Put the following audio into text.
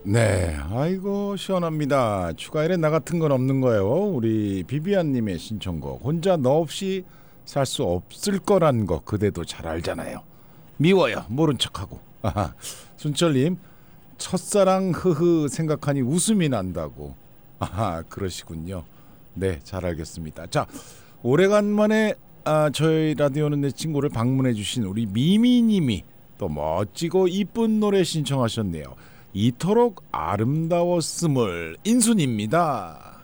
네, 아이고 시원합니다. 추가열에 나 같은 건 없는 거예요. 우리 비비안님의 신청곡 혼자 너 없이 살 수 없을 거란 거 그대도 잘 알잖아요. 미워요 모른 척하고. 아하, 순철님 첫사랑 흐흐 생각하니 웃음이 난다고. 아하, 그러시군요. 네, 잘 알겠습니다. 자, 오래간만에 저희 라디오는 내 친구를 방문해 주신 우리 미미님이 또 멋지고 이쁜 노래 신청하셨네요. 이토록 아름다웠음을 인순입니다.